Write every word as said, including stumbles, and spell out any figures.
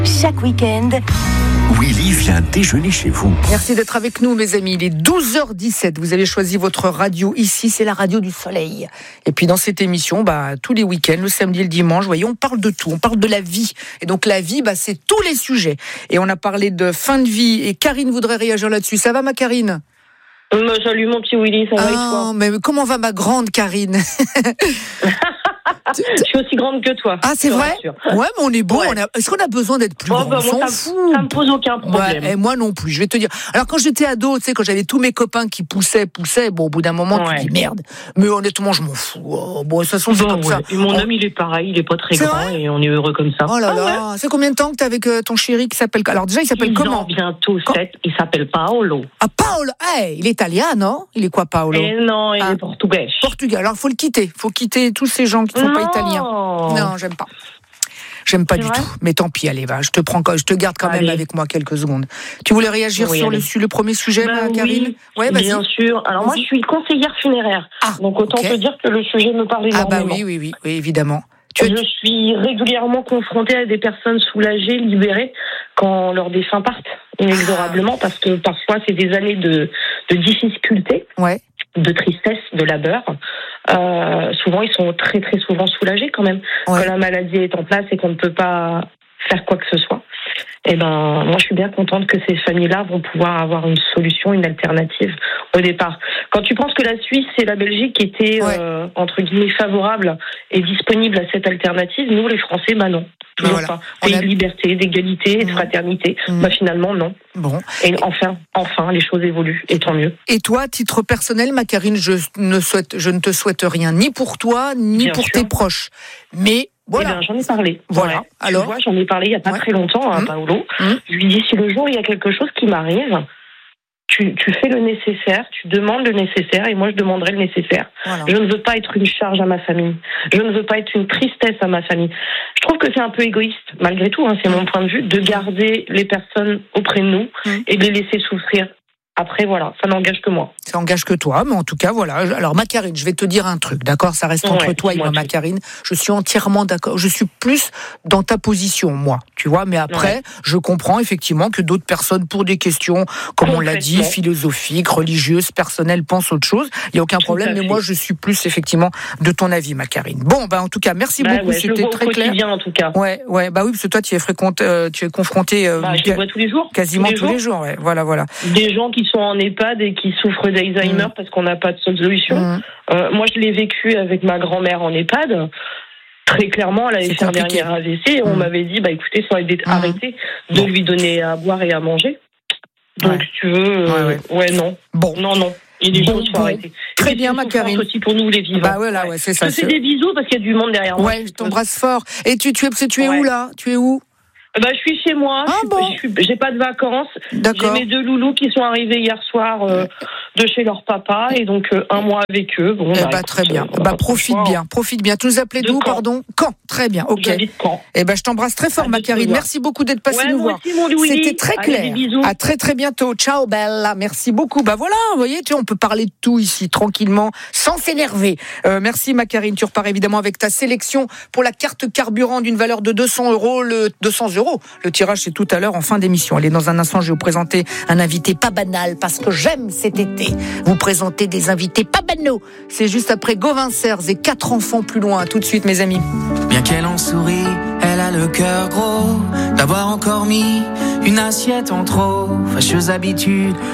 Chaque week-end, Willy vient déjeuner chez vous. Merci d'être avec nous, mes amis. Il est douze heures dix-sept. Vous avez choisi votre radio ici, c'est la radio du soleil. Et puis dans cette émission, bah, tous les week-ends, le samedi et le dimanche, voyez, on parle de tout. On parle de la vie. Et donc la vie, bah, c'est tous les sujets. Et on a parlé de fin de vie. Et Karine voudrait réagir là-dessus. Ça va, ma Karine ? Euh, salut mon petit Willy, ça va ah, et toi ? Mais comment va ma grande Karine ? Je suis aussi grande que toi. Ah, c'est vrai ? Ouais, mais on est beau. Ouais. On a... Est-ce qu'on a besoin d'être plus oh, grand ? bah, On moi, s'en ça, fout. ça me pose aucun problème. Ouais, et moi non plus, je vais te dire. Alors quand j'étais ado, tu sais, quand j'avais tous mes copains qui poussaient, poussaient, bon, au bout d'un moment, Ouais. tu dis merde. Mais honnêtement, je m'en fous. Oh, bon, de toute façon, c'est Bon, comme ouais. ça. Et mon Oh. homme, il est pareil, il est pas très C'est grand vrai et on est heureux comme ça. Oh là Ah, là, c'est combien de temps que t'es avec euh, ton chéri qui s'appelle... Alors déjà, il s'appelle Ils comment ont bientôt Quand- sept, il s'appelle Paolo. Ah, Paolo. Hey, il est italien, non ? Il est quoi, Paolo ? Et non, il Ah. est portugais. Portugais. Alors, faut le quitter. Faut quitter tous ces gens qui ne sont pas Non. italiens. Non, j'aime pas. J'aime pas C'est du vrai tout. Mais tant pis, allez, va. Je te prends, je te garde quand même Allez. avec moi quelques secondes. Tu voulais réagir Oui, sur le, allez. sur le premier sujet, Bah ma oui, Karine ? Ouais, vas-y. bien sûr. Alors moi, Vas-y. je suis conseillère funéraire. Ah, Donc autant ok. te dire que le sujet me parle Ah bah énormément. oui, oui, oui, oui, évidemment. Tu Je suis régulièrement confrontée à des personnes soulagées, libérées, quand leurs défunts partent inexorablement, parce que parfois c'est des années de, de difficultés, Ouais. de tristesse, de labeur. Euh, souvent, ils sont très très souvent soulagés quand même. Ouais. Quand la maladie est en place et qu'on ne peut pas faire quoi que ce soit. Et ben, moi, je suis bien contente que ces familles-là vont pouvoir avoir une solution, une alternative au départ. Quand tu penses que la Suisse et la Belgique étaient Ouais. euh, entre guillemets favorables et disponibles à cette alternative, nous, les Français, bah non, toujours voilà. pas. On Pays a- de liberté, d'égalité, et de Mmh. fraternité. Mmh. Bah finalement, non. Bon. Et enfin, enfin, les choses évoluent, et tant mieux. Et toi, à titre personnel, ma Karine, je ne souhaite, je ne te souhaite rien, ni pour toi, ni Bien pour sûr. tes proches. Mais voilà. Eh bien, j'en ai parlé. Voilà. Ouais. Alors tu vois, j'en ai parlé il y a pas Ouais. très longtemps à Mmh. Paolo. Mmh. Je lui dis, si le jour il y a quelque chose qui m'arrive, tu, tu fais le nécessaire, tu demandes le nécessaire, et moi je demanderai le nécessaire. Voilà. Je ne veux pas être une charge à ma famille. Je ne veux pas être une tristesse à ma famille. Je trouve que c'est un peu égoïste, malgré tout, hein, c'est mon point de vue, de garder les personnes auprès de nous Mmh. et de les laisser souffrir. Après, voilà, ça n'engage que moi. Ça engage que toi, mais en tout cas, voilà. Alors, ma Karine, je vais te dire un truc, d'accord ? Ça reste entre Ouais, toi et moi, dis-moi ma tout. Karine. Je suis entièrement d'accord. Je suis plus dans ta position, moi. Tu vois, mais après, Ouais. je comprends effectivement que d'autres personnes, pour des questions, comme on l'a dit, Complètement. philosophiques, religieuses, personnelles, pensent autre chose. Il n'y a aucun Tout problème, à mais fait. moi, je suis plus effectivement de ton avis, ma Karine. Bon, bah, en tout cas, merci Bah beaucoup. ouais, je le C'était vois au très clair. quotidien, en tout cas. Ouais, ouais, bah oui, parce que toi, tu es fréquente, euh, tu es confronté euh, Bah, je les vois tous les jours. quasiment tous les jours. ouais. Voilà, voilà. Des gens qui sont en EHPAD et qui souffrent d'Alzheimer Mmh. parce qu'on n'a pas de solution. Mmh. Euh, moi, je l'ai vécu avec ma grand-mère en EHPAD. Très clairement, elle avait C'est fait un compliqué. dernier A V C et on Mmh. m'avait dit, bah écoutez, ça aurait été Mmh. arrêté de Bon. lui donner à boire et à manger. Donc, Ouais. si tu veux, euh, Ouais, ouais, non. Bon. Non, non. Il y a des Bon, choses qu'il faut bon. arrêter. Très Et bien, c'est ma une souffrance Karine. aussi pour nous, les vivants. Bah ouais, là, ouais, c'est Je ça. te fais c'est- des bisous parce qu'il y a du monde derrière moi. Ouais, je t'embrasse fort. Et tu, tu es, tu es Ouais. où là ? Tu es où ? Bah, je suis chez moi. Ah je suis- bon je suis- j'ai pas de vacances. J'ai D'accord. mes deux loulous qui sont arrivés hier soir euh, de chez leur papa et donc euh, un mois avec eux. Bon, Eh bah, bah, écoute, très bien. euh, on va Bah, pas profite trop bien, profite bien. Tu nous appelais De d'où, Caen. pardon ? Caen. Très bien, ok. J'habite Caen. Eh ben, je t'embrasse très fort, À ma bientôt, Karine. Noah. Merci beaucoup d'être passée Ouais, nous moi voir. aussi, mon Louis. C'était très Allez, clair. des bisous. À très très bientôt. Ciao, Bella. Merci beaucoup. Bah voilà, vous voyez, tu vois, on peut parler de tout ici tranquillement, sans s'énerver. Euh, merci, ma Karine. Tu repars évidemment avec ta sélection pour la carte carburant d'une valeur de deux cents euros. Le deux cents euros. Le tirage, c'est tout à l'heure en fin d'émission. Allez, dans un instant, je vais vous présenter un invité pas banal parce que j'aime cet été vous présenter des invités pas banaux. C'est juste après Gauvin Serres et quatre enfants plus loin. Tout de suite, mes amis. Bien qu'elle en sourit, elle a le cœur gros d'avoir encore mis une assiette en trop. Fâcheuse habitude